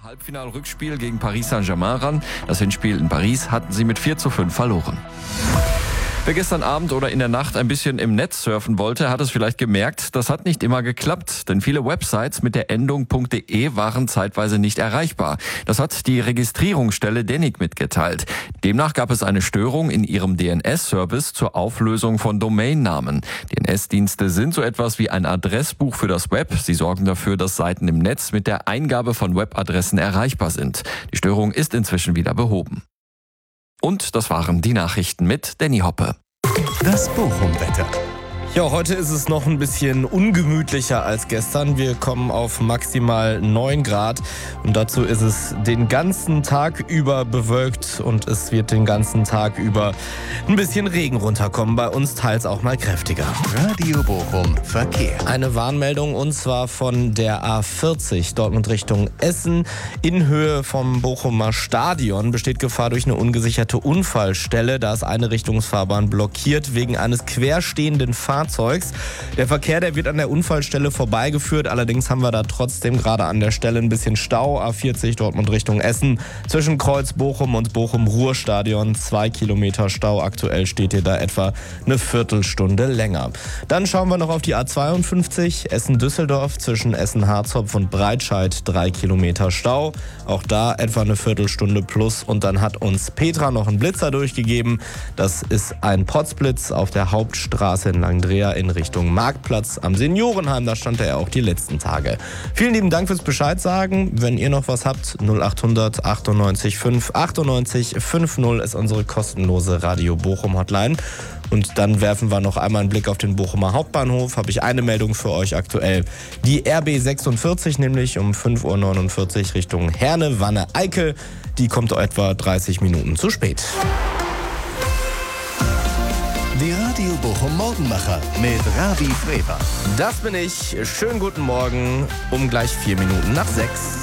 Im Halbfinal-Rückspiel gegen Paris Saint-Germain ran. Das Hinspiel in Paris hatten sie mit 4:5 verloren. Wer gestern Abend oder in der Nacht ein bisschen im Netz surfen wollte, hat es vielleicht gemerkt, das hat nicht immer geklappt, denn viele Websites mit der Endung .de waren zeitweise nicht erreichbar. Das hat die Registrierungsstelle DENIC mitgeteilt. Demnach gab es eine Störung in ihrem DNS-Service zur Auflösung von Domainnamen. DNS-Dienste sind so etwas wie ein Adressbuch für das Web. Sie sorgen dafür, dass Seiten im Netz mit der Eingabe von Webadressen erreichbar sind. Die Störung ist inzwischen wieder behoben. Und das waren die Nachrichten mit Danny Hoppe. Das Bochum-Wetter. Ja, heute ist es noch ein bisschen ungemütlicher als gestern. Wir kommen auf maximal 9 Grad und dazu ist es den ganzen Tag über bewölkt und es wird den ganzen Tag über ein bisschen Regen runterkommen. Bei uns teils auch mal kräftiger. Radio Bochum Verkehr. Eine Warnmeldung und zwar von der A40 Dortmund Richtung Essen. In Höhe vom Bochumer Stadion besteht Gefahr durch eine ungesicherte Unfallstelle. Da ist eine Richtungsfahrbahn blockiert wegen eines querstehenden Fahrzeugs. Der Verkehr, der wird an der Unfallstelle vorbeigeführt. Allerdings haben wir da trotzdem gerade an der Stelle ein bisschen Stau. A40 Dortmund Richtung Essen. Zwischen Kreuz Bochum und Bochum-Ruhr-Stadion 2 Kilometer Stau. Aktuell steht hier da etwa eine Viertelstunde länger. Dann schauen wir noch auf die A52 Essen-Düsseldorf zwischen Essen-Harzopf und Breitscheid 3 Kilometer Stau. Auch da etwa eine Viertelstunde plus. Und dann hat uns Petra noch einen Blitzer durchgegeben. Das ist ein Potzblitz auf der Hauptstraße in Langdreher in Richtung Marktplatz am Seniorenheim. Da stand er ja auch die letzten Tage. Vielen lieben Dank fürs Bescheid sagen. Wenn ihr noch was habt, 0800 98 5 98 50 ist unsere kostenlose Radio Bochum Hotline. Und dann werfen wir noch einmal einen Blick auf den Bochumer Hauptbahnhof. Habe ich eine Meldung für euch aktuell. Die RB 46, nämlich um 5:49 Uhr Richtung Herne-Wanne-Eickel. Die kommt etwa 30 Minuten zu spät. Die Radio Bochum Morgenmacher mit Ravi Frewer. Das bin ich. Schönen guten Morgen. Um gleich 4 Minuten nach 6.